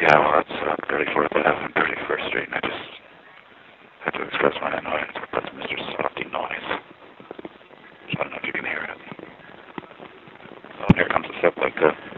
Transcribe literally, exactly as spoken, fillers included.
Yeah, well, that's uh, thirty-fourth Avenue and thirty-first Street, and I just had to express my annoyance with that Mister Softy noise. So I don't know if you can hear it. Oh, here comes a step like that.